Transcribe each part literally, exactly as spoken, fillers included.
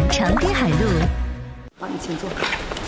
长滨海路。 好，你请坐。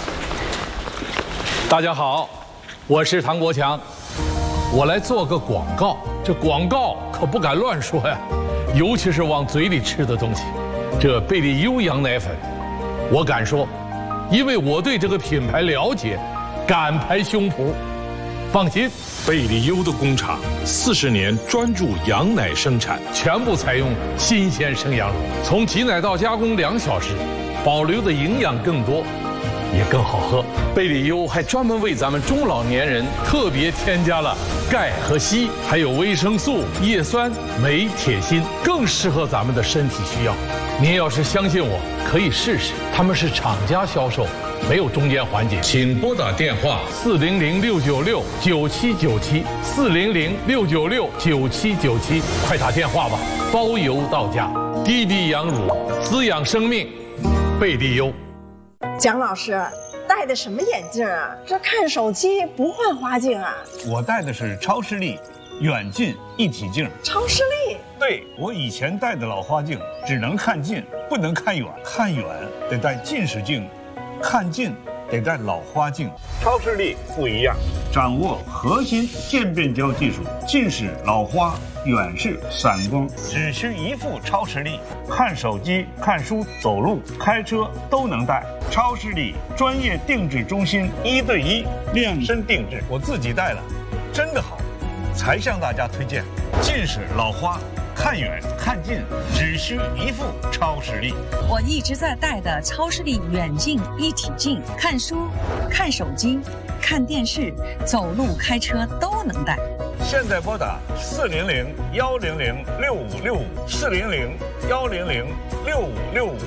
大家好，我是唐国强，我来做个广告。这广告可不敢乱说呀，尤其是往嘴里吃的东西。这贝利优羊奶粉，我敢说，因为我对这个品牌了解，敢拍胸脯。放心， 贝利优的工厂四十年专注羊奶生产， 全部采用新鲜生羊乳，从挤奶到加工两小时，保留的营养更多，也更好喝。贝利优还专门为咱们中老年人特别添加了钙和硒，还有维生素、叶酸、镁、铁、锌，更适合咱们的身体需要。您要是相信我，可以试试，他们是厂家销售，没有中间环节。请拨打电话四零零六九六九七九七四零零六九六九七九七，快打电话吧，包邮到家。低比羊乳，滋养生命，贝利优。 蒋老师戴的什么眼镜啊？这看手机不换花镜啊？ 我戴的是超视力远近一体镜。 超视力？ 对，我以前戴的老花镜只能看近，不能看远，看远得戴近视镜，看近得戴老花镜。超视力不一样，掌握核心渐变焦技术，近视、老花、远视、散光，只需一副超视力，看手机、看书、走路、开车都能戴。超视力专业定制中心，一对一量身定制，我自己戴了，真的好，才向大家推荐。近视、老花，看远看近只需一副超视力。 我一直在戴的超视力远近一体镜，看书、看手机、看电视、走路、开车都能戴。 现在拨打四零零幺零零六五六五四零零幺零零六五六五。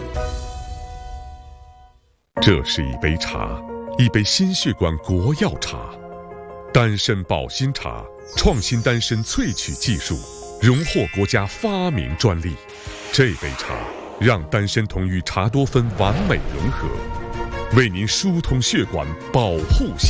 这是一杯茶，一杯心血管国药茶，丹参保心茶，创新丹参萃取技术。荣获国家发明专利，这杯茶让丹参酮与茶多酚完美融合，为您疏通血管，保护心。